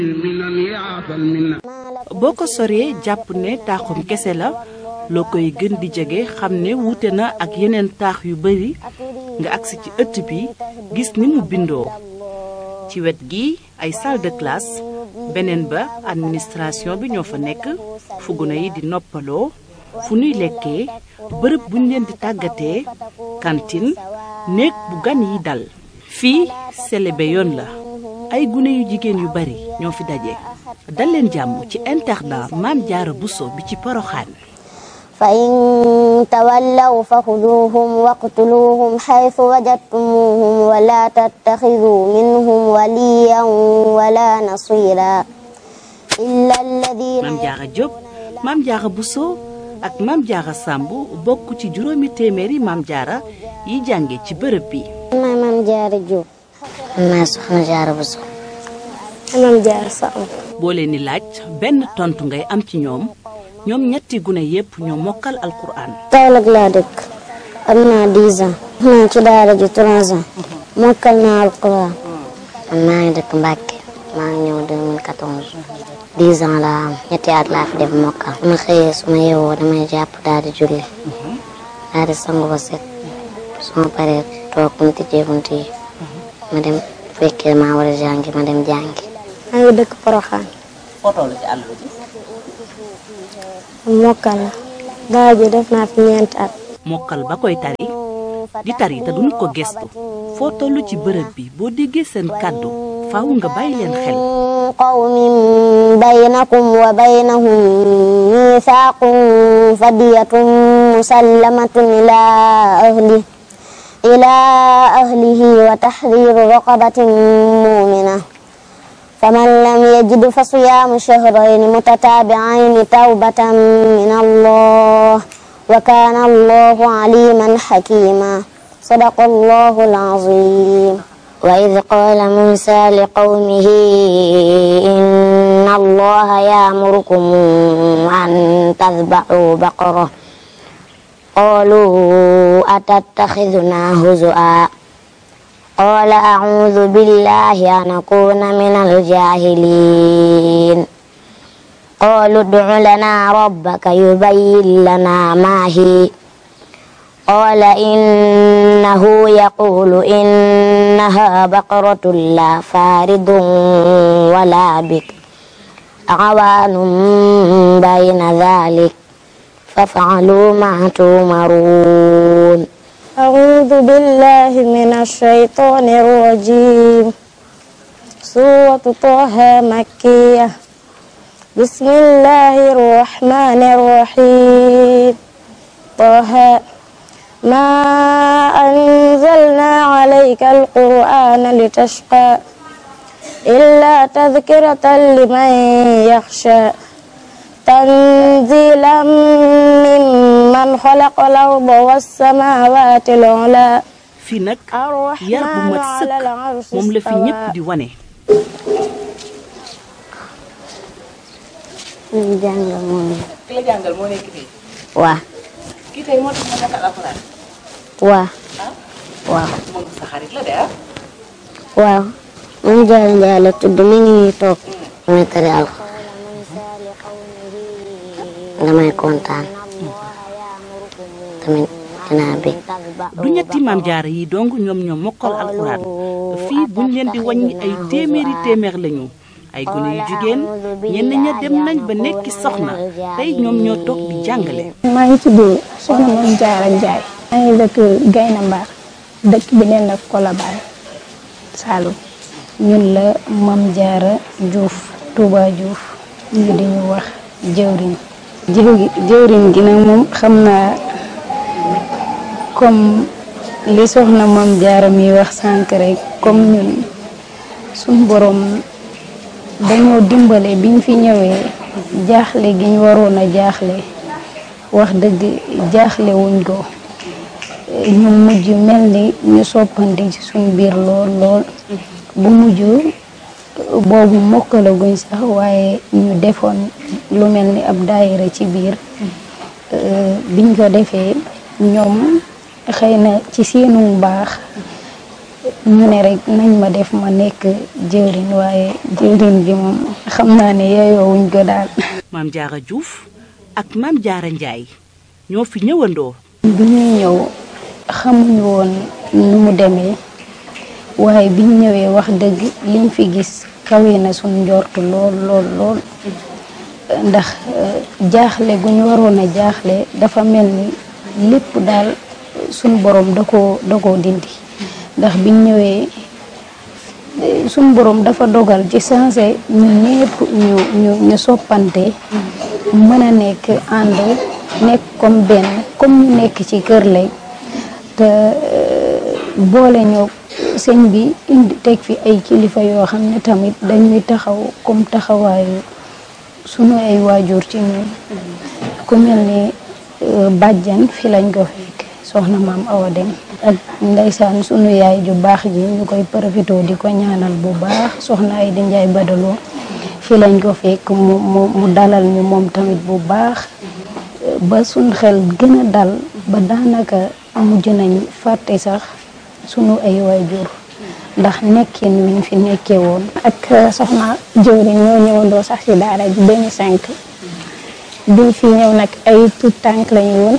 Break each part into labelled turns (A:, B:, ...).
A: boo ko soree jàpp ne taaxum kese la loo koy gën di jege xam ne wuute na ak yeneen taax yu bari nga agsi ci ëtt bi gis ni mu bindoo ci wet gi ay salle de classe beneen ba administration bi ñoo fa nekk fu gune yi di noppaloo fu nuy lekkee bërëb buñ leen di tàggatee cantine néeg bu gan yi dal fii selebe yoon la ay gune yu jigéen yu bari ñoo fi daje dal leen jàmm ci internat Mame Diarra Bousso bi ci Porokhane
B: fa in tawallaw fa xuduuhum waqtuluuhum xaytu wajadtumuuhum wala tattaxiduu minhum waliyan wala nasira illa alladina
A: Mame Diarra Diop Mame Diarra Bousso ak Mame Diarra Samb bokk ci juróomi téeméeri Mame Diarra yi jànge ci bërëb bi.
B: maay Mame Diarra Diop. maay Soxna Diarra Bousso. Mame Diarra Samb.
A: boo leen di laaj benn tontu ngay am ci ñoom ñetti gune yépp ñoo mokkal alquran.
B: Kaolack laa dëkk am naa 10 ans. maa ci daara ji 3 ans. mokkal naa alquran. man maa ngi dëkk Mbacke. maa ngi ñëw 2014. 10 ans laa am ñetti at laa fi def mokkal. ma xëyee su ma yeewoo damay jàpp daal di julli. daal di sangu ba set. su ma paree toog bu ñu tijjee bunt yi. ma dem fekkee maa war a jàngi ma dem jàngi. maa ngi dëkk Porokhane.
A: foo toll ci àll bi.
B: mokkal la. daara ji def naa fi 4 at.
A: mokkal ba koy tari di tari te duñ ko gestu foo toll ci bërëb bi boo déggee seen kàddu faaw nga bàyyi leen xel.
B: qawmin baynakum wa baynahum miisaaqun fadiyatun musallamatun ilaa ahlihi wa tahriiru raqabatin mu'mina faman lam yajid fa siyaamu shahrayni mutataabi'ayni tawbatan min Allah wa kaana Allahu aliiman hakiima sadaqa Allahu al-aziim. وإذ قال موسى لقومه إن الله يأمركم أن تذبحوا بقرة قالوا أتتخذنا هزؤا قال أعوذ بالله أن أكون من الجاهلين قالوا ادع لنا ربك يبين لنا ما هي قال إنه يقول إنها بقرة لا فارض ولا بكر عوان بين ذلك فافعلوا ما تؤمرون. أعوذ بالله من الشيطان الرجيم. سورة طه مكية. بسم الله الرحمن الرحيم. طه ما أنزلنا عليك القرآن لتشقى إلا تذكرة لمن يخشى تنزيلا ممن خلق الأرض والسماوات العلى.
A: fii nag yar bu mat sëkk moom la fi ñépp di wane.
C: ki la jàngal moo nekk fii.
B: waaw.
C: kii tey moo tax ma mokkal alxuraan.
B: waaw. waaw.
C: moom sa xarit la de ah.
B: waaw. Mame Diarra Ndiaye la tudd mi ngi nii toog. damay tari alxuraan. damay kontaan. tamit dinaa bég.
A: du ñetti Mame Diarra yi dong ñoom mokkal alxuraan fii buñ leen di wàññi ay téeméer lañu. ay gune yu jigéen ñenn ña dem nañ ba nekki soxna tey ñoom ñoo toog di jàngale.
D: maa ngi tudd soxna Mame Diarra Ndiaye. maa ngi dëkk Gayna Mbar dëkk bi neen la Colobane Saloum. ñun la Mame Diarra Diouf Touba Diouf ñu di ñu wax jëwriñ. jëwriñ gi nag moom xam naa comme li soxna Mame Diarra mi wax sànq rek comme ñun suñ borom dañoo dimbale biñ fi ñëwee jaaxle gi ñu waroon a jaaxle wax dëgg jaaxle wuñ ko ñu mujj mel ni ñu soppandi ci suñ biir lool bu mujj boobu mokkalaguñ sax waaye ñu defoon lu mel ni ab daayira ci biir biñ ko defee ñoom xëy na ci seenu baax ñu ne rek nañ ma def ma nekk jëwriñ waaye jëwriñ bi moom xam naa ne yeyoowuñ ko daal.
A: Maam Jaara Diouf ak Maam Jaara Njaay ñoo fi ñëwandoo.
D: bi ñuy ñëw xamuñu woon nu mu demee waaye biñ ñëwee wax dëgg liñ fi gis kawe na suñ njort lool lool lool ndax jaaxle gu ñu waroon a jaaxle dafa mel ni lépp daal suñ borom da koo dindi ndax biñ ñëwee suñ borom dafa dogal ci sensé ñu ñépp ñu soppante mën a nekk ànd nekk comme benn comme ñu nekk ci kër lay te boole ñoo sëñ bi indi teg fi ay kilifa yoo xam ne tamit dañuy taxaw comme taxawaayu sunu ay waajur ci ñun ku mel ni bàjjan fi lañ ko fekk soxna maam Awa Dem ak ndeysaan sunu yaay ju baax ji ñu koy profité di ko ñaanal bu baax soxna ay di Njaay Badaloo fi lañ ko fekk mu dalal ñu moom tamit bu baax ba suñ xel gën a dal ba daanaka mujj nañ fàtte sax sunu ay waajur ndax nekkin wiñ fi nekkee woon. ak soxna jëwriñ ñoo ñëwandoo sax ci daara ji 2005 biñ fi ñëw nag ay tout tànk lañu woon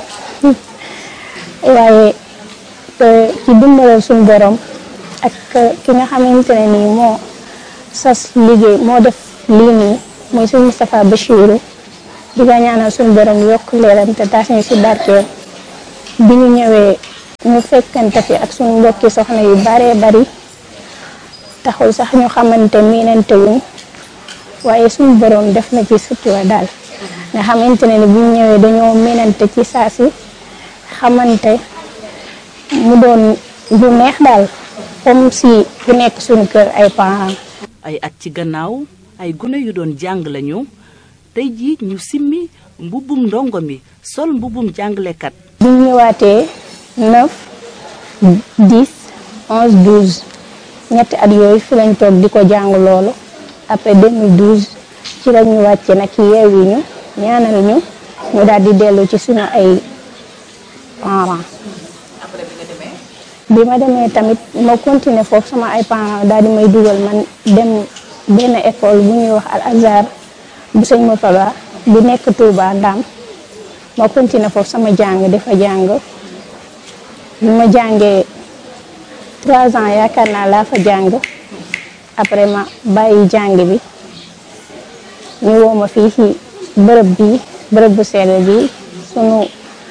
D: waaye ci dimbalal suñu borom ak ki nga xamante ne nii moo sas liggéey moo def lii nii mooy suñu Moustapha Bachirou di ko ñaanal suñu borom yokk leeram te taas ñu ci barkeel bi ñu ñëwee ñu fekkante fi ak suñu mbokki soxna yu baree bari taxul sax ñu xamante miinante wuñ waaye suñu borom def na ci sutura daal nga xamante ne ni bu ñu ñëwee dañoo miinante ci saa si xamante mu doon lu neex daal comme si ku nekk suñu kër ay parents.
A: ay at ci gannaaw ay gune yu doon jàng lañu tey jii ñu simmi mbubbum ndongo mi sol mbubbum jàngalekat.
D: bi ñu ñëwaatee 9 10 11 12 ñetti at yooyu fi lañ toog di ko jàng loolu après 2012 ci la ñu wàcce nag yeewi ñu ñaanal ñu daal di dellu ci suñu ay parents. bi ma demee tamit ma continuer foofu sama ay parents daal di may dugal man dem benn école bu ñuy wax Al Azhar bu sëñ Moutala bu nekk Touba Ndam ma continuer foofu sama jàng dafa jàng bi ma jàngee 3 ans yaakaar naa laa fa jàng après ma bàyyi jàng bi ñu woo ma fii ci bërëb bu sell bi sunu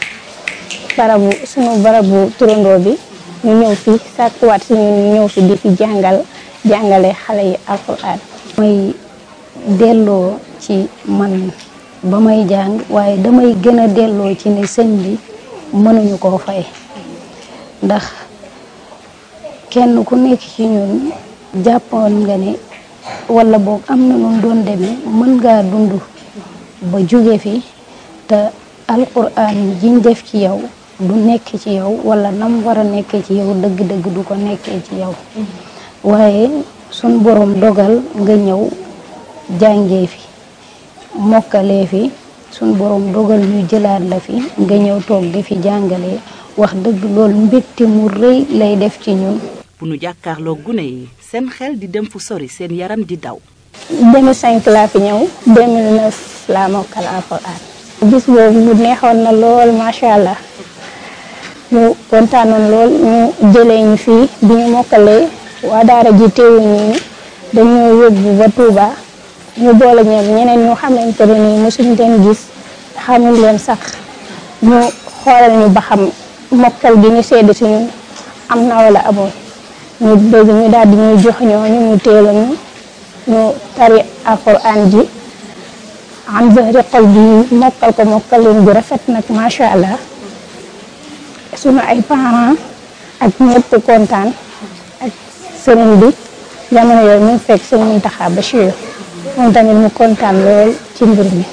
D: barabu turandoo bi ñu ñëw fi sàkkuwaat si ñu ñëw fi di fi jàngale xale yi alxuraan. may delloo ci man ba may jàng waaye damay gën a delloo ci ne sëñ bi mënuñu koo fay ndax kenn ku nekk ci ñun jàppoon nga ne wala boog am na nu doon demee mën ngaa dund ba jóge fi te alxuraan jiñ def ci yow du nekk ci yow wala nam war a nekkee ci yow dëgg-dëgg du ko nekkee ci yow waaye sun borom dogal nga ñëw jàngee fi mokkalee fi sun borom dogal ñu jëlaat la fi nga ñëw toog di fi jàngalee wax dëgg loolu mbégte mu rëy lay def ci ñun.
A: bu nu jàkkaarloo gune yi seen xel di dem fu sori seen yaram di daw.
D: 2005 laa fi ñëw 2009 laa mokkal alxuraan. bis boobu mu neexoon na lool macha allah. ñu kontaanoon lool ñu jëlee ñu fii bi ñu mokkalee waa daara ji teewuñu ni dañoo yóbbu ba Touba ñu boole ñeneen ñu xamante ne nii mosuñ leen gis xamul leen sax ñu xoolal ñu ba xam mokkal bi ñu sedd si ñun am na wala amoon ñu dégg ñu daal di ñuy jox ñooñu ñu teela ñu tari alxuraan ji am zahri xol bi mokkal leen bu rafet nag macha allah. sunu ay parents ak ñëpp kontaan ak sëriñ bi jamono yooyu mu fekk sëñ Mountakha Bachir moom tamit mu kontaan lool ci mbir mi.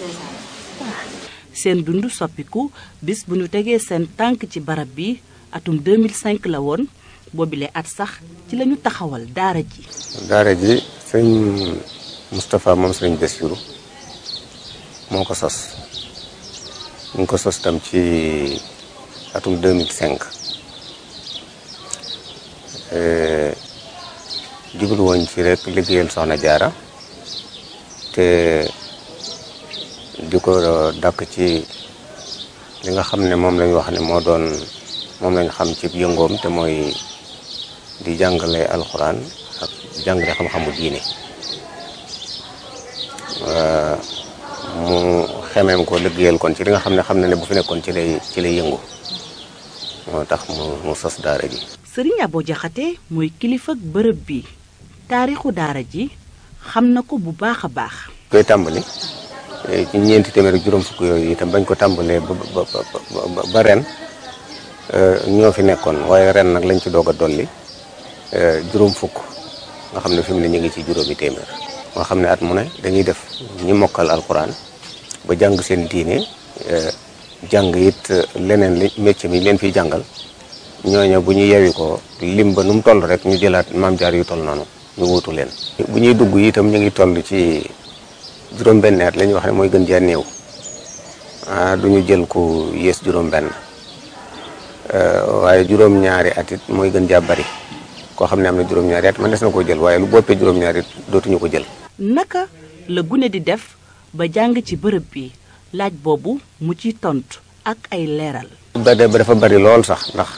A: seen dund soppiku bis bu ñu tegee seen tànk ci barab bi atum 2005 la woon boobile at sax ci lañu taxawal daara ji.
E: daara ji sëñ Moustapha moom sëñ Bassirou moo ko sos ñu ngi ko sos tam ci atum 2005 jublu woon ci rek liggéeyal soxna jaara te di ko dakk ci li nga xam ne moom lañ wax ne moom lañ xam ci yëngoom te mooy di jàngale alxuraan ak jàngale xam-xamu diine mu xemeem ko liggéeyal kon ci li nga xam ne bu fi nekkoon ci lay yëngu moo tax mu sos daara ji.
A: Sëriñ Abo Jaxate mooy kilifa ak bërëb bi taarixu daara ji xam na ko bu baax a baax.
E: koy tàmbali ci ñeenti téeméer ak juróom fukk yooyu itam bañ ko tàmbalee ba ren ñoo fi nekkoon waaye ren nag lañ ci doog a dolli juróom fukk nga xam ne fi mu ne ñu ngi ci juróomi téeméer. nga xam ne at mu ne dañuy def ñi mokkal alquran ba jàng seen diine jàng it leneen li métier mi leen fiy jàngal ñooñu bu ñu yewi ko lim ba nu mu toll rek ñu jëlaat maam jaar yu toll noonu ñu wuutu leen. bu ñuy dugg itam ñu ngi toll ci juróom-benn at la ñuy wax ne mooy gën jaa néew du ñu jël ku yées juróom-benn waaye juróom-ñaari at it mooy gën jaa bari koo xam ne am na juróom-ñaari at man des na koo jël waaye lu boppee juróom-ñaari it dootuñu ko jël.
A: naka la gune di def ba jàng ci bërëb bi laaj boobu mu ciy tontu ak ay leeral.
E: ba dafa bari lool sax ndax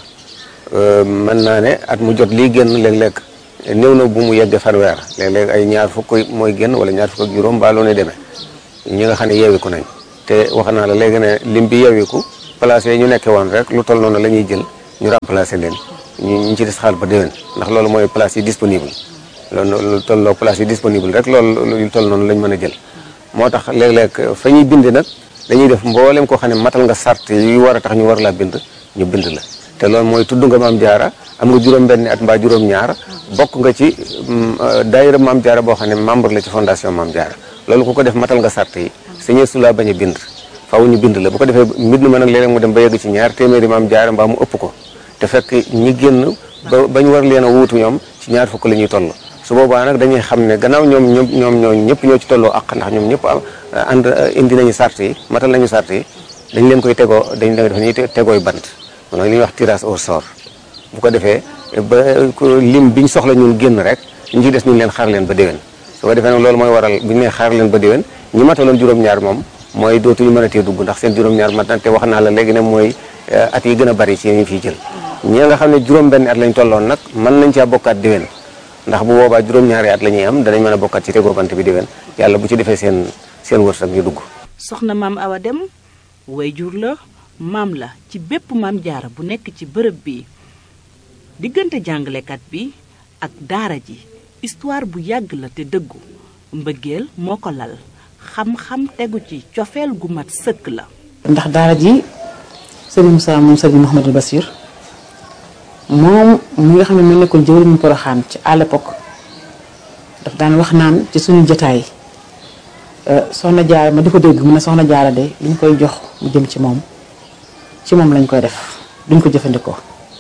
E: mën naa ne at mu jot lii génn léeg-léeg néew na bu mu yeggee fanweer léeg-léeg ay ñaar fukk mooy génn wala ñaar fukk ak juróom baaloo ne demee ñi nga xam ne yeewiku nañ te wax naa la léegi ne lim bi yeewiku place yi ñu nekkee woon rek lu toll noonu la ñuy jël ñu remplacer leen ñu ci des xaal ba déwén ndax loolu mooy place yi disponible loolu lu tolloo place yi disponible rek loolu lu toll noonu lañ mën a jël moo tax léeg-léeg fa ñuy bind nag dañuy def mboolem koo xam ne matal nga sart yu war a tax ñu war laa bind ñu bind la te loolu mooy tudd nga maam jaara am nga juróom-benni at mbaa juróom-ñaar bokk nga ci daayira maam jaara boo xam ne membre la ci fondation maam jaara loolu ku ko def matal nga sart yi sañee su laa bañ a bind faaw ñu bind la bu ko defee mbind ma nag léeg-léeg mu dem ba yegg ci ñaar téeméeri maam jaara mbaa mu ëpp ko te fekk ñi génn bañ war leen a wuutu ñoom ci ñaar fukk la ñuy toll su boobaa nag dañuy xam ne gannaaw ñoom ñëpp ñoo ci tolloo ak ndax ñoom ñëpp ànd indi nañu sart yi matal nañu sart yi dañ leen koy dañ leen def ñuy tegooy bant mooy li ñuy wax tirage au sort bu ko defee ba lim biñ soxla ñun génn rek ñu ci des ñu leen xaar leen ba déwén su ko defee nag loolu mooy waral bu ñu nee xaar leen ba déwén ñi mataloon juróom-ñaar moom mooy dootuñu mën a tee dugg ndax seen juróom-ñaar mat na te wax naa la léegi ne mooy at yi gën a bari ci ñu fiy jël ñi nga xam ne juróom-benn at lañ tolloon nag mën nañ caa bokkaat déwén ndax bu boobaa juróom-ñaari at la ñuy am danañ mën a bokkaat ci tegoo bant bi déwén yàlla bu ci defee seen wërsëg ñu dugg.
A: soxna maam Awa Dem wayjur la maam la ci bépp maam jaara bu nekk ci bërëb bi diggante jàngalekat bi ak daara ji histoire bu yàgg la te dëggu mbëggeel moo ko lal xam-xam tegu ci cofeel gu mat sëkk la.
F: ndax daara ji sëriñ Moussa moom sëriñ Mouhamadou Bassir moom mi nga xam ne mu nekkoon jëwriñu Poroxaan ci à l'époque daf daan wax naan ci suñu jotaay soxna jaara ma di ko dégg mu ne soxna jaara de li ñu koy jox mu jëm ci moom lañ koy def duñ ko jëfandikoo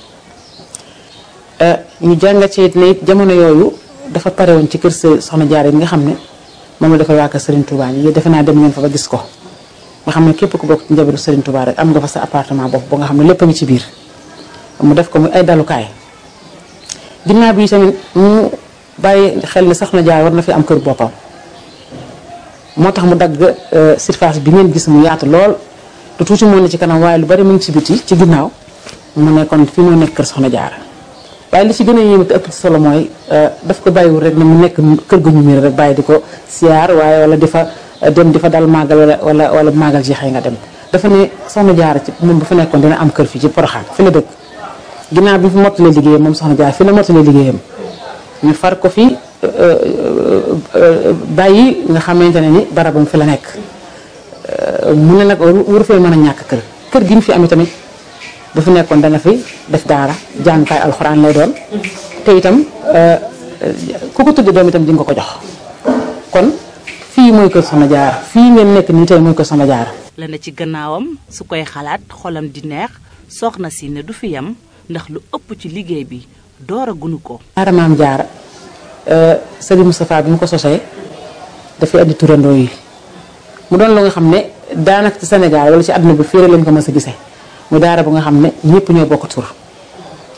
F: ñu jàngat ci ne it jamono yooyu dafa pare woon ci kër soxna jaara yi nga xam ne moom la dafa waa kër Serigne Touba yi defe naa dem ngeen fa ba gis ko nga xam ne képp ku bokk ci njabootu Serigne Touba rek am nga fa sa appartement bopp ba nga xam ne lépp a ngi ci biir mu def ko muy ay dalukaay ginnaaw bi tamit mu bàyyi xel ne soxna jaara war na fi am kër boppam moo tax mu dagg surface bi ngeen gis mu yaatu lool te tuuti moo ne ci kanam waaye lu bari mu ngi ci biti ci ginnaaw mu ne kon fii moo nekk kër soxna jaara waaye li ci gën a yéeme te ëpp ci solo mooy daf ko bàyyiwul rek ne mu nekk kër gu ñu miir rek bàyyi di ko siyaar waaye wala di fa dem di fa dal màggal wala màggal jeexee nga dem dafa ne soxna jaara ci moom bu fa nekkoon dina am kër fii ci Poroxaan fi la dëkk ginnaaw bi fi mottalee liggéeyam moom soxna jaara fi la mottalee liggéeyam ñu far ko fi bàyyi nga xamante ne ni barabam fi la nekk mu ne nag waru fee mën a ñàkk kër gi ñu fi am tamit bu fi nekkoon dana fi def daara jàngukaay alxuraan lay doon te itam ku ko tudde doom itam di nga ko jox kon fii mooy kër soxna jaara fii ngeen nekk nii tey mooy kër soxna jaara
A: la na ci gannaawam su koy xalaat xolam di neex soxna si ne du fi yam ndax lu ëpp ci liggéey bi door a gunu ko
F: daara maam jaara Sëriñ Moustapha bi mu ko sosee dafay andi turandoo yi mu doon lu nga xam ne daanaka ci Sénégal wala ci àdduna bi fii rek lañ ko mës a gisee mu daara bu nga xam ne ñëpp ñoo bokk tur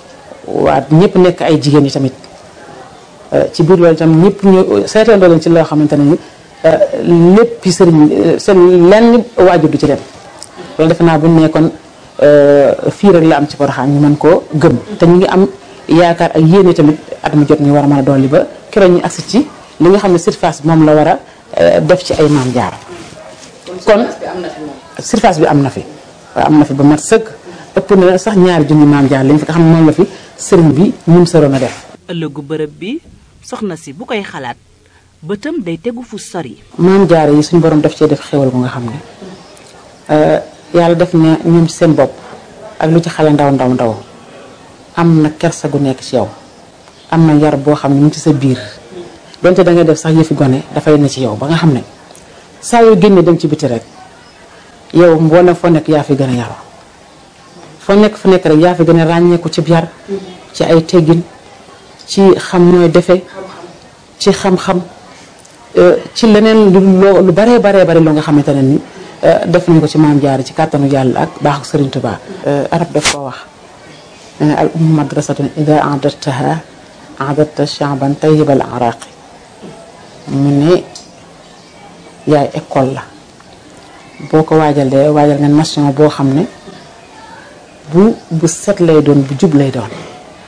F: waa ñëpp nekk ay jigéen yi tamit ci biir loolu itam ñëpp ñu seetandoo leen ci loo xamante ne ni lépp sëriñ seen lenn waajur du ci dem loolu defe naa bu ñu nekkoon fii rek la am ci Porokhane ñu mën koo gëm te ñu ngi am yaakaar ak yéene tamit at mu jot ñu war a mën a dolli ba keroog ñu agsi ci li nga xam ne surface bi moom la war a def ci ay Maam Jaara kon surface bi am na fi waaw am na fi ba mat sëkk ëpp na sax 2 junni Maam Jaara lañ fi nga xam ne moom la fi sëriñ bi ñun soroon a def.
A: ëllëgu bërëb bi soxna si bu koy xalaat bëtam day tegu fu sori.
F: Maam Jaara yi suñu borom daf cee def xéwal bu nga xam ne yàlla def ne ñoom ci seen bopp ak lu ci xale ndaw am na kersa gu nekk ci yow am na yar boo xam ne mu ngi ci sa biir donte da ngay def sax yëfi gone dafay ne ci yow ba nga xam ne saa yoo génnee dem ci biti rek yow mboolem foo nekk yaa fi gën a yaru foo nekk fu nekk rek yaa fi gën a ràññeeku ci yar ci ay teggin ci xam nooy defe ci xam-xam ci leneen lu baree bari loo nga xamante ne ni def nañ ko ci Maam Jaara ci kàttanu yàlla ak baaxu Sëriñ Tuubaa. arab daf ko wax nee na al ummu madrasatun ida a'dadtaha a'dadta sha'ban tayyibal araqi mu ne yaay école la boo ko waajalee waajal nga nation boo xam ne bu set lay doon bu jub lay doon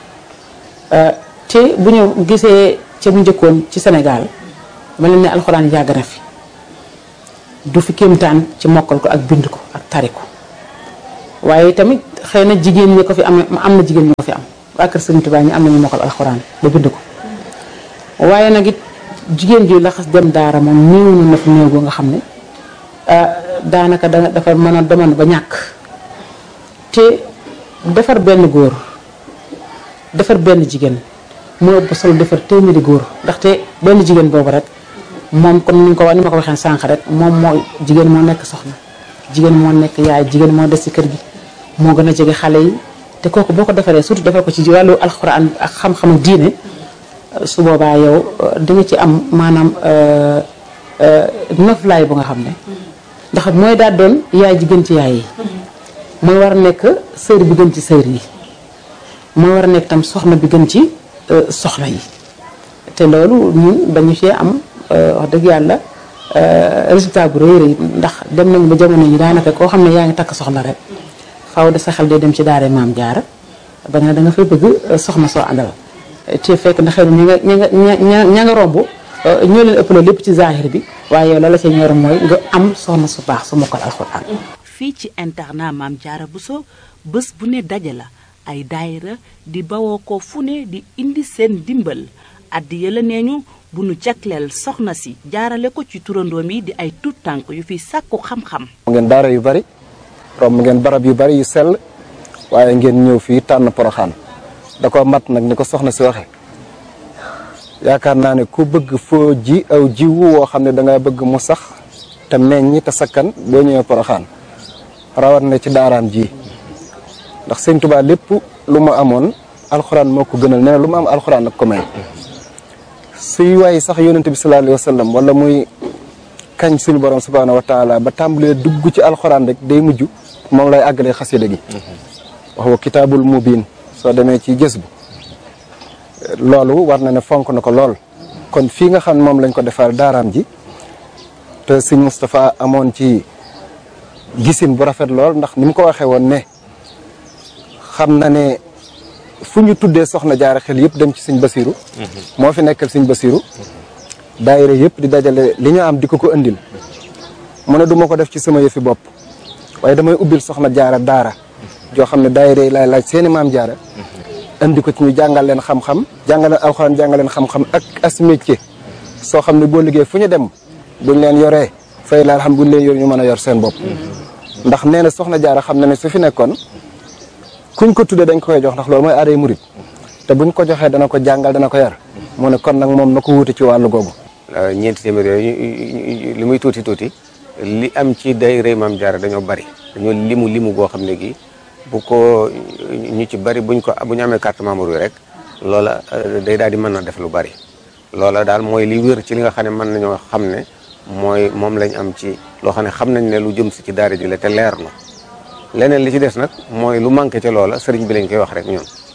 F: te bu ñu gisee ca bu njëkkoon ci Sénégal mel na ne alxuraan yàgg na fi du fi kéemtaan ci mokkal ko ak bind ko ak tari ko waaye tamit xëy na jigéen ñi ko fi am na jigéen ñi ko fi am waa kër Sëriñ Tuubaa ñi am nañu mokkal alxuraan ba bind ko waaye nag it jigéen ji la xas dem daara moom néew na fi néew goo nga xam ne daanaka dafa mën a demoon ba ñàkk te defar benn góor defar benn jigéen moo ëpp solo defar téeméeri góor ndaxte benn jigéen boobu rek moom comme ni ma ko waxee sànq rek moom moo jigéen moo nekk soxna jigéen moo nekk yaay jigéen moo des ci kër gi moo gën a jege xale yi te kooku boo ko defaree surtout defar ko ci wàllu alxuraan ak xam-xamu diine su boobaa yow di nga ci am maanaam noflaay bu nga xam ne ndax mooy daal doon yaay ji gën ci yaay yi mooy war a nekk sër bi gën ci sër yi mooy war a nekk tam soxna bi gën ci soxna yi te loolu ñun dañu cee am wax dëgg yàlla résultat bu rëy ndax dem nañu ba jamono yi daanaka koo xam ne yaa ngi takk soxna rek faaw de sa xel day dem ci daara Maam Jaara ba nga da nga fay bëgg soxna soo àndal te fekk na xëy na ña nga romb ñoo leen ëppale lépp ci zahir bi waaye yow la ca ñor mooy nga am soxna su baax su mokkal alxuraan.
A: fii ci internat Maam Jaara Bousso bés bu ne daje la ay daayira di bawoo ko fu ne di indi seen dimbal addiya la nee ñu bu nu jagleel soxna si jaarale ko ci turandoom yi di ay tuut tànk yu fi sàkku xam-xam.
G: ngeen daara yu bari romb ngeen barab yu bari yu sell waaye ngeen ñëw fii tànn Porokhane da ko mat nag ni ko soxna si waxe yaakaar naa ne ku bëgg foo ji aw jiwu woo xam ne da nga bëgg mu sax te meññ te sakkan boo ñëwee Porokhane rawat na ci daaraam ji ndax Sëñ Tuubaa lépp lu ma amoon alxuraan moo ko gënal nee na lu ma am alxuraan ak ko may suy waaye sax yonent bi sallallahu alayhi wa sallam wala muy kañ suñu borom subhaanahu wa taala ba tàmbalee dugg ci alxuraan rek day mujj moom lay àggalee xasida gi wax wa kitaabul mubiin soo demee ci gës bu loolu war na ne fonk na ko lool kon fii nga xam moom lañ ko defal daaraam ji te sëñ Moustapha amoon ci gisin bu rafet lool ndax ni mu ko waxee woon ne xam na ne fu ñu tuddee soxna jaara xel yëpp dem ci sëñ Basiru moo fi nekkal sëñ Basiru daayira yëpp di dajale li ñu am di ko indil mu ne du ma ko def ci sama yëfi bopp waaye damay ubbil soxna jaara daara joo xam ne daayira yi laay laaj seeni maam jaara indi ko ci ñu jàngal leen xam-xam jàngal leen alxuraan jàngal leen xam-xam ak as métier soo xam ne boo liggéey fu ñu dem buñ leen yoree fay la xam buñ leen yor ñu mën a yor seen bopp ndax nee na soxna jaara xam na ne su fi nekkoon kuñ ko tuddee dañ ko koy jox ndax loolu mooy aaday murit te buñ ko joxee dana ko jàngal dana ko yar mu ne kon nag moom na ko wuute ci wàllu googu.
E: ñeenti téeméer yooyu li muy tuuti tuuti li am ci daayira Maam Jaara dañoo bari dañoo limu goo xam ne gi bu ko ñu ci bari bu ñu amee carte membre yi rek loola day daal di mën na def lu bari loola daal mooy li wér ci li nga xam ne mën nañoo xam ne moom lañ am ci loo xam ne xam nañ ne lu jëm si ci daara ji la te leer na leneen li ci des nag mooy lu manqué ca loola sëriñ bi lañ koy wax rek ñun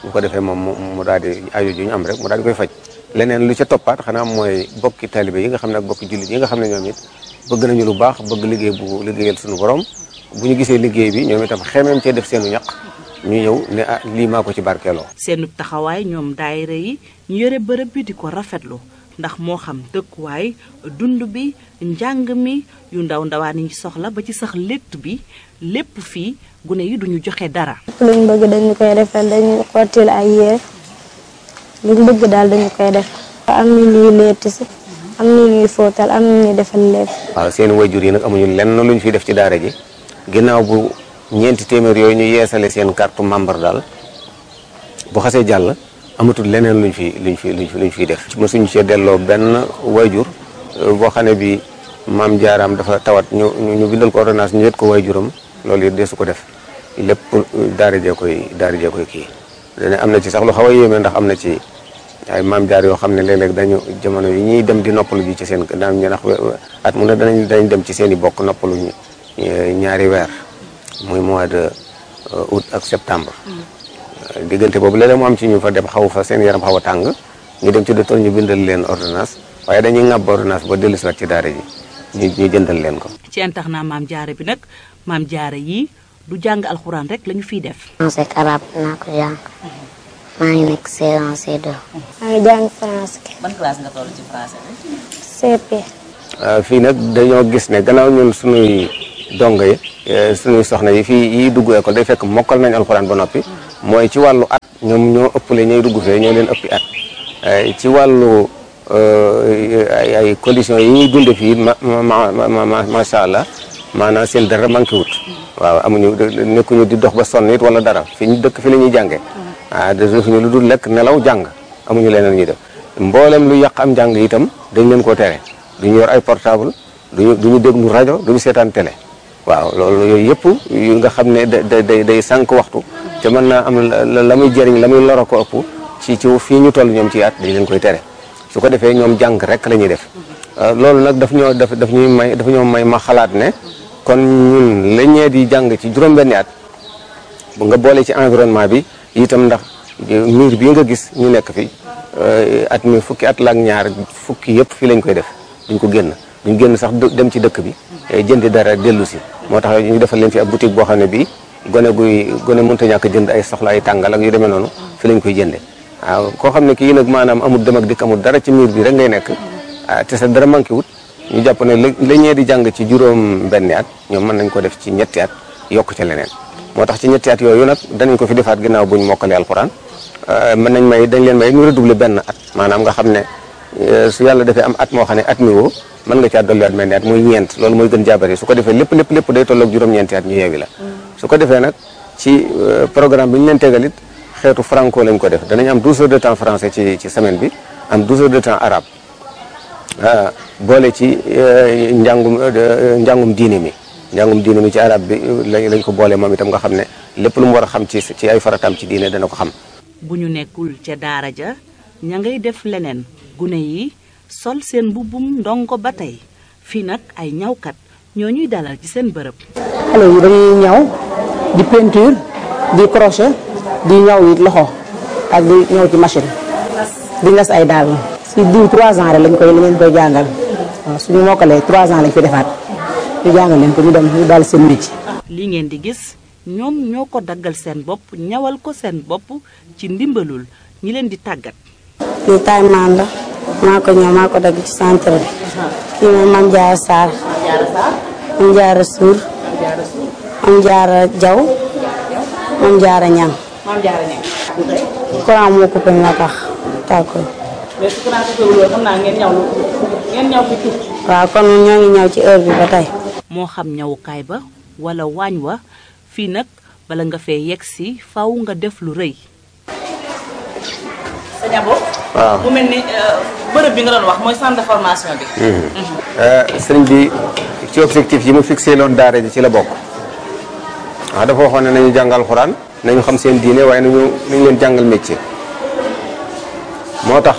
E: bu ko defee moom mu daal di aajo ju ñu am rek mu daal di koy faj. leneen lu ca toppaat xanaa mooy bokki taalibe yi nga xam ne ak bokki jullit yi nga xam ne ñoom it bëgg nañu lu baax bëgg liggéey bu liggéeyal suñu borom bu ñu gisee liggéey bi ñoom itam xemeem cee def seenu ñaq ñu ñëw ne ah lii maa ko ci barkeeloo.
A: seenu taxawaay ñoom daayira yi ñu yore bërëb bi di ko rafetlu ndax moo xam dëkkuwaay dund bi njàng mi yu ndawaan yi soxla ba ci sax létt bi lépp fii gune yi duñu joxe dara.
B: luñ bëgg dañu koy defal dañu xottil ay yére luñ bëgg daal dañu koy def. am na ñuy létt si am na ñuy fóotal am na ñuy defal lépp.
E: waaw seen wayjur yi nag amuñu lenn luñ fi def ci daara ji ginnaaw bu ñeenti téeméer yooyu ñu yeesale seen carte membre daal bu xasee jàll amatul leneen luñ fiy def. mosuñu cee delloo benn wayjur boo xam ne bi maam jaaraam dafa tawat ñu bindal ko ordonnance ñu yët ko wayjuram loolu it deesu ko def lépp daara jee koy kii. dana am na ci sax lu xaw a yéeme ndax am na ci ay maam jaar yoo xam ne léeg-léeg dañu jamono yi ñuy dem di noppalu ji ci seen daan ñu ndax at mu ne danañ dem ci seen i bokk noppalu ñaari weer muy mois de août ak septembre. diggante boobu léeg-léeg mu am ci ñu fa dem xaw fa seen yaram xaw a tàng ñu dem ci docteur ñu bindal leen ordonnance waaye dañuy ŋàbb ordonnance ba dellusiwaat ci daara ji ñu jëndal leen ko.
A: ci internat maam jaara bi nag maam jaara yi du jàng alxuraan rek lañu fiy def.
B: français ak arabe naa ko jàng maa ngi nekk C1 C2. maa ngi jàng français.
C: ban classe nga toll ci français bi.
B: CP.
E: fii nag dañoo gis ne gannaaw ñun sunuy dongo yi sunuy soxna yi fii yi dugg école day fekk mokkal nañ alxuraan ba noppi mooy ci wàllu at ñoom ñoo ëppale ñooy dugg fee ñoo leen ëppi at ci wàllu ay conditions yi ñuy dunde fii macha allah maanaam seen dara manqué wut waaw amuñu nekkuñu di dox ba sonn it wala dara fi ñu dëkk fi la ñuy jàngee defuñu lu dul lekk nelaw jàng amuñu leneen ñuy def mboolem lu yàq am njàng itam dañ leen koo tere duñu yor ay portable duñu déglu rajo duñu seetaan télé waaw loolu yooyu yëpp yu nga xam ne day sànq waxtu te mën naa am la muy jëriñ la muy loro ko ëpp ci fii ñu toll ñoom ci at dañ leen koy tere su ko defee ñoom jàng rek la ñuy def loolu nag daf ñoo may ma xalaat ne kon ñun la ñee di jàng ci juróom-benni at bu nga boole ci environnement bi itam ndax miir bii nga gis ñu nekk fi at mi fukki at la ak ñaar fukki yëpp fii lañ koy def duñ ko génn sax dem ci dëkk bi jëndi dara dellu si moo tax ñu defal leen fi ab boutique boo xam ne bii gone mënta ñàkk jënd ay soxla ay tàngal ak yu demee noonu fi lañ koy jënde waaw koo xam ne kii nag maanaam amul dem ak dikk amul dara ci miir bi rek ngay nekk te sa dara manqué wut ñu jàpp ne la ñee di jàng ci juróom-benni at ñoom mën nañ ko def ci ñetti at yokk ca leneen moo tax ci ñetti at yooyu nag danañ ko fi defaat ginnaaw buñ mokkalee alxuraan dañ leen may ñu redoubler benn at maanaam nga xam ne su yàlla defee am at moo xam ne at mi woo mën nga caa dolliwaat mel ni at muy ñeent loolu mooy gën jaabari su ko defee lépp day tolloog juróom-ñeenti at ñu yeewi la su ko defee nag ci programme bi ñu leen tegal it xeetu franco lañ ko def danañ am 12 heures de temps français ci semaine bi am 12 heures de temps arabe boole ci njàngum diine mi ci arabe bi lañ ko boole moom itam nga xam ne lépp lu mu war a xam ci ay farataam ci diine dana ko xam.
A: bu ñu nekkul ca daara ja ña ngay def leneen gune yi sol seen mbubbum ndongo ba tey fii nag ay ñawkat ñoo ñuy dalal ci seen bërëb.
F: xale yi dañuy ñaw di peinture di crochet di ñaw it loxo ak di ñaw ci machine di nas ay daal si diw 3 ans rek lañ koy jàngal waaw suñu mokkalee 3 ans lañ fi defaat ñu jàngal leen ko ñu dem ñu daal seen métier.
A: li ngeen di gis ñoom ñoo ko daggal seen bopp ñawal ko seen bopp ci ndimbalul ñi leen di tàggat.
B: lii taay maan la maa ko ñëw maa ko dagg ci centre bi kii mooy Mame Diarra Sarr Mame Diarra Sour Mame Diarra Diaw Mame Diarra Niang. courant moo coupé moo tax tàkko.
C: mais su courant coupé wul xam naa ngeen ñaw fi tuuti.
B: waaw kon ñoo ngi ñaw ci heure bi ba tey.
A: moo xam ñawukaay ba wala waañ wa fii nag bala nga fee yegg si faw nga def lu rëy.
C: sa ñabo.
E: waaw
C: mu mel ni bërëb bi nga doon wax mooy centre de formation bi.
E: sëriñ bi ci objectif yi mu fixé loon daara ji ci la bokk waaw dafa waxoon ne nañu jàngal alxuraan nañu xam seen diine waaye nañu leen jàngal métier moo tax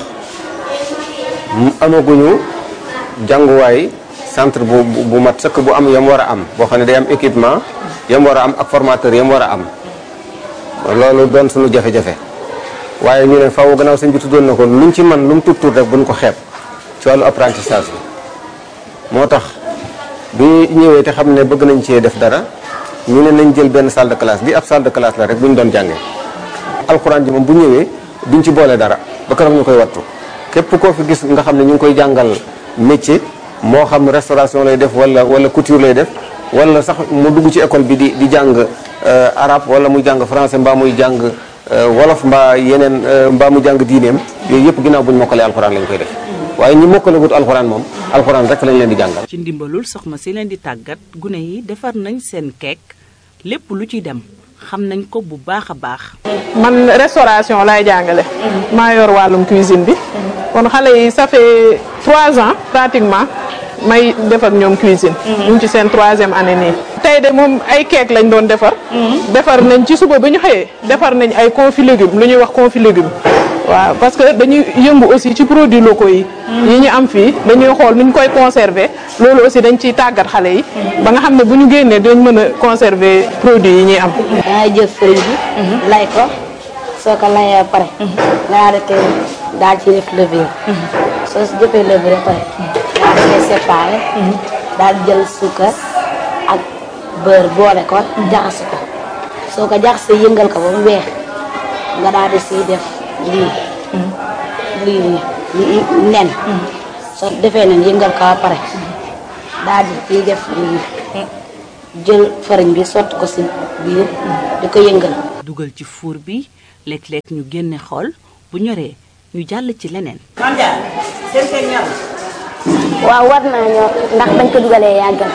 E: amaguñu jànguwaay centre bu mat sëkk bu am yam war a am boo xam ne day am équipement yam war a am ak formateur yam war a am loolu doon suñu jafe-jafe waaye ñu ne faaw gannaaw sëñ bi tuddoon na ko luñ ci man lu mu tuut rek buñ ko xeeb ci wàllu apprentissage bi. moo tax bi ñëwee te xam ne bëgg nañ cee def dara ñu ne nañ jël benn salle de classe bi ab salle de classe la rek bu ñu doon jàngee alxuraan ji moom bu ñëwee duñ ci boole dara ba keroog ñu koy wattu képp koo fi gis nga xam ne ñu ngi koy jàngal métier moo xam restauration lay def wala couture lay def wala sax mu dugg ci école bi di jàng arabe wala muy jàng français mbaa muy jàng wolof mbaa yeneen mbaa mu jàng diineem yooyu yëpp ginnaaw bu ñu mokkalee alxuraan lañ koy def waaye ñi mokkalagut alxuraan moom alxuraan rek lañ leen di jàngal.
A: ci ndimbalul soxna si leen di tàggat gune yi defar nañ seen keek lépp lu ci dem xam nañ ko bu baax a baax.
H: man restauration laay jàngale. maa yor wàllum cuisine bi. kon xale yi ça fait 3 ans pratiquement may def ak ñoom cuisine. ñu ngi ci seen 3e année nii. tey de moom ay keek lañ doon defar. defar nañ ci suba bi ñu xëyee. defar nañ ay confit légumes lu ñuy wax confit légumes. waaw parce que dañuy yëngu aussi ci produits locaux yi. yi ñu am fii dañuy xool nu ñu koy conserver loolu aussi dañ ciy tàggat xale yi. ba nga xam ne bu ñu génnee dañ mën a conserver produits yi ñuy am.
B: dangay jël fëriñ bi. lay ko soo ko layee ba pare. nga daal ci def levure. soo si jëfee levure ba pare. daal di koy séparer. daal di jël suukar ak beurre boole ko. jaxase ko soo ko jaxasee yëngal ko ba mu weex nga daal di siy def. lii nen soo defee nen yëngal ko ba pare daal di ciy def lii jël fariñ bi sotti ko si biir di ko yëngal.
A: dugal ci four bi léeg-léeg ñu génne xool bu ñoree ñu jàll ci leneen.
B: waaw war naa ñor ndax bañ ko dugalee yàggal.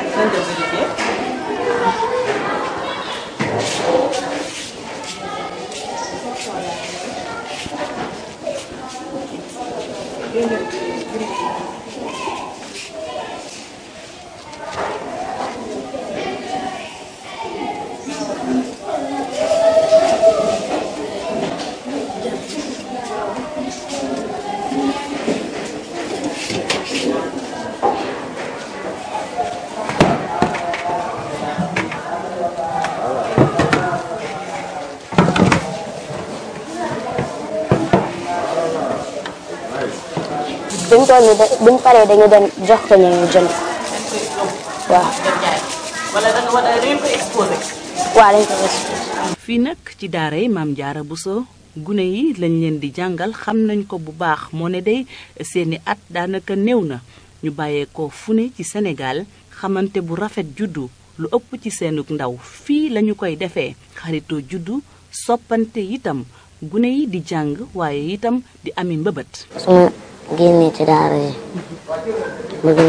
B: buñ paree dañu dem jox ko ñu jënd waaw.
C: wala da ngeen ko exposé.
B: waaw dañ ko exposé.
A: fii nag ci daara yi Maam Jaara Buso gune yi lañ leen di jàngal xam nañ ko bu baax moo ne day seeni at daanaka néew na ñu bàyyeekoo fu ne ci Sénégal xamante bu rafet juddu lu ëpp ci seenug ndaw fii lañu koy defee xaritoo juddu soppante itam gune yi di jàng waaye itam di ami mbëbët.
B: génnee ci daara yi bëgg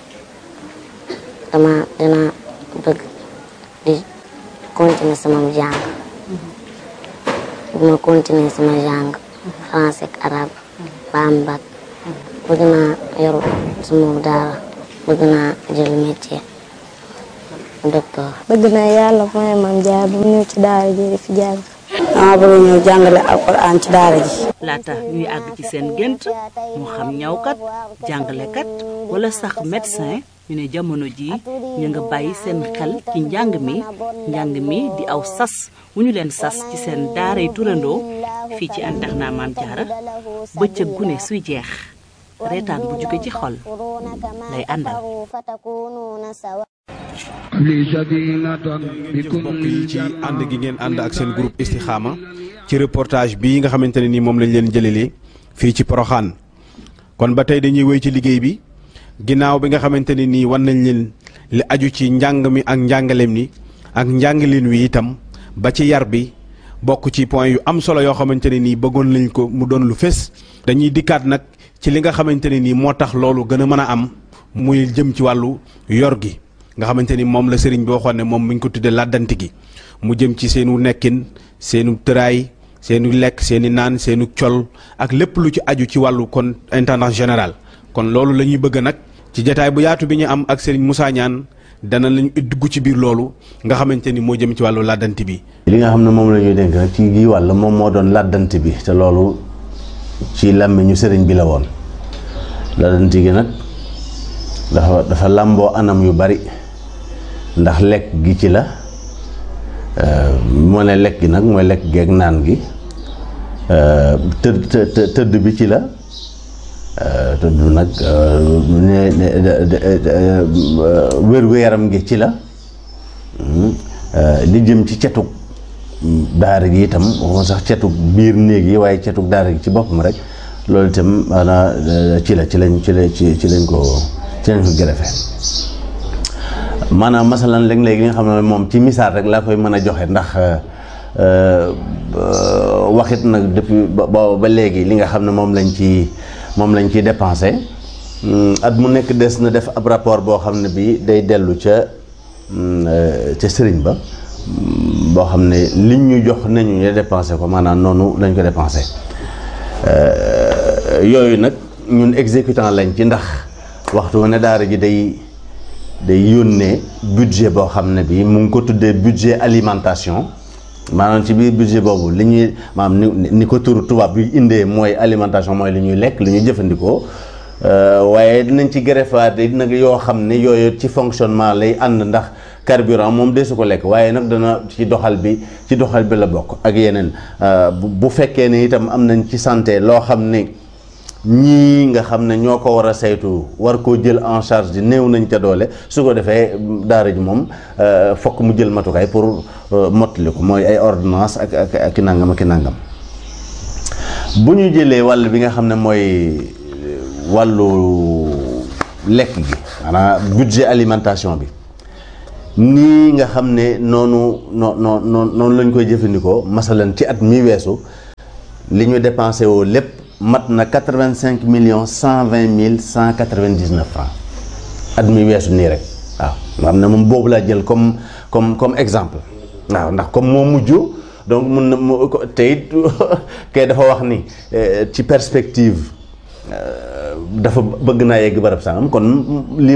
B: naa dina bëgg di continuer sama jàng bëgg ma continuer sama jàng français ak arabe ba am bac bëgg naa yor sama daara bëgg naa jël métier docteur. bëgg naa yàlla mooy Maam Jaara bu ñëw ci daara ji di fi jàng. dama bëgg ñëw jàngale alxuraan ci daara ji.
A: laata ñuy àgg ci seen gént moo xam ñawkat jàngalekat wala sax médecin ñu ne jamono ji ñu nga bàyyi seen xel ci njàng mi di aw sas wu ñu leen sas ci seen daaray turandoo fii ci internat Maam Jaara bëccëg gune suy jeex reetaan bu jóge ci xol lay àndal.
I: jëf mbokk yi ci ànd gi ngeen ànd ak seen groupe Istikhama ci reportage bii nga xamante ne ni moom lañ leen jëlelee fii ci Porokhane kon ba tey dañuy wéy ci liggéey bi ginnaaw bi nga xamante ne nii wan nañ leen li aju ci njàng mi ak njàngaleem ni ak njàngaleen wi itam ba ci yar bi bokk ci point yu am solo yoo xamante ne nii bëggoon lañ ko mu doon lu fés dañuy dikkaat nag ci li nga xamante ne nii moo tax loolu gën a mën a am muy jëm ci wàllu yor gi nga xamante ni moom la sëriñ bi waxoon ne moom mi ngi ko tuddee làddanti gi mu jëm ci seenu nekkin seenu tëraay seenu lekk seeni naan seenu col ak lépp lu ci aju ci wàllu kon intendant général kon loolu la ñuy bëgg nag ci jataay bu yaatu bi ñu am ak sëriñ Moussa Niane dana lañu dugg ci biir loolu nga xamante ni moo jëm ci wàllu làddanti bi.
J: li nga xam ne moom la ñuy dénk rek ci gii wàll moom moo doon làddanti bi te loolu ci làmmiñu sëriñ bi la woon làddanti gi nag dafa làmboo anam yu bari ndax lekk gi ci la moo ne lekk gi nag mooy lekk geeg naan gi tëdd bi ci la tëdd nag wér-gu-yaram gi ci la li jëm ci cetug daara gi itam waxuma sax cetug biir néeg yi waaye cetug daara gi ci boppam rek loolu itam maanaam ci lañ ko greffé maanaam masalan léeg-léeg li nga xam ne moom ci misaal rek laa koy mën a joxe ndax waxit nag depuis ba léegi li nga xam ne moom lañ ciy dépensé at mu nekk des na def ab rapport boo xam ne bi day dellu ca sëriñ ba boo xam ne liñ ñu jox nañu ñu dépensé ko maanaam noonu lañ ko dépensé yooyu nag ñun exécutant lañ ci ndax waxtu ne daara ji day yónnee budget boo xam ne bi mu ngi ko tuddee budget alimentation maanaam ci biir budget boobu li ñuy maanaam ni ko turu tubaab bi indee mooy alimentation mooy li ñuy lekk li ñuy jëfandikoo waaye dinañ ci greffaat nag yoo xam ne yooyu ci fonctionnement lay ànd ndax carburant moom desu ko lekk waaye nag dana ci doxal bi la bokk ak yeneen bu fekkee ne itam am nañ ci santé loo xam ne ñii nga xam ne ñoo ko war a saytu war koo jël en charge di néew nañ ca doole su ko defee daara ji moom fokk mu jël matukaay pour mottali ko mooy ay ordonnance ak i nangam ak i nangam bu ñu jëlee wàll bi nga xam ne mooy wàllu lekk gi maanaam budget alimentation bi nii nga xam ne noonu lañ koy jëfandikoo masalan ci at mi weesu li ñu dépensé woo lépp mat na 85,120,199 francs at mi weesu nii rek waaw nga xam ne moom boobu laa jël comme exemple waaw ndax comme moo mujj donc mun na te it kay dafa wax ni ci perspective dafa bëgg naa yegg barab sangam kon lii